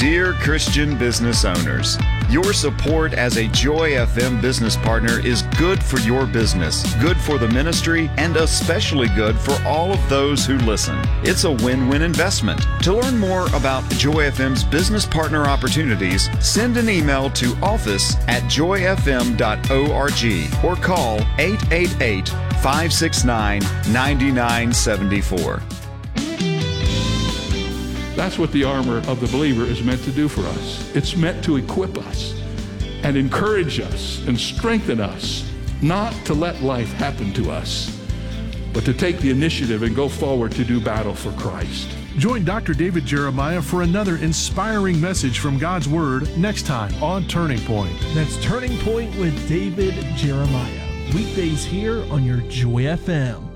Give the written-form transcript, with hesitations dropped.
Dear Christian business owners, your support as a Joy FM business partner is good for your business, good for the ministry, and especially good for all of those who listen. It's a win-win investment. To learn more about Joy FM's business partner opportunities, send an email to office@joyfm.org or call 888-569-9974. That's what the armor of the believer is meant to do for us. It's meant to equip us and encourage us and strengthen us, not to let life happen to us, but to take the initiative and go forward to do battle for Christ. Join Dr. David Jeremiah for another inspiring message from God's Word next time on Turning Point. That's Turning Point with David Jeremiah. Weekdays here on your Joy FM.